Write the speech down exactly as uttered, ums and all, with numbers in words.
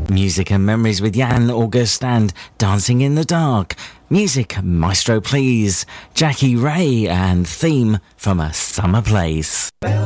Music and Memories with Jan August and Dancing in the Dark. Music, Maestro Please, Jackie Ray and Theme from A Summer Place.